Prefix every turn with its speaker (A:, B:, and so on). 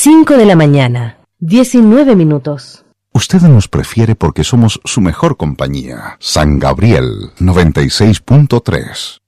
A: 5 de la mañana, 19 minutos.
B: Usted nos prefiere porque somos su mejor compañía. San Gabriel 96.3.